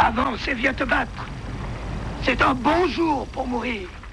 Avance et viens te battre. C'est un bon jour pour mourir.